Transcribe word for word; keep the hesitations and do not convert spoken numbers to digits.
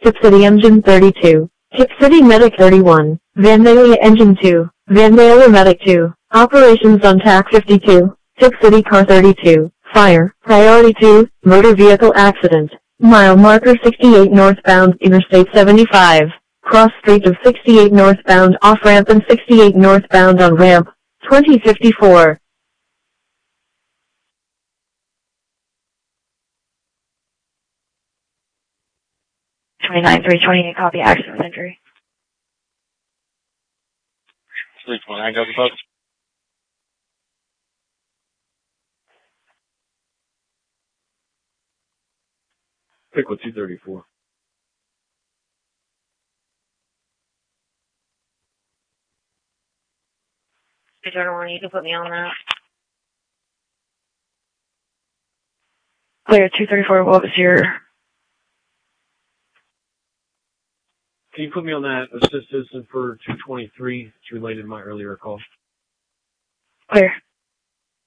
Tip City Engine thirty-two. Tip City Medic thirty-one. Vandalia Engine two. Vandalia Medic two. Operations on T A C fifty-two. Tip City Car thirty-two. Fire. Priority two. Motor vehicle accident. Mile marker sixty-eight northbound, Interstate seventy-five. Cross street of sixty-eight northbound off-ramp and sixty-eight northbound on ramp. twenty fifty-four. twenty-nine three twenty-eight, copy, accident with injury. three twenty-nine, Delta Post. Pick with two thirty-four. Hey, Jordan one, you can put me on that. Clear, two thirty-four, what was your... Can you put me on that assist citizen for two twenty-three? It's related to my earlier call. Clear.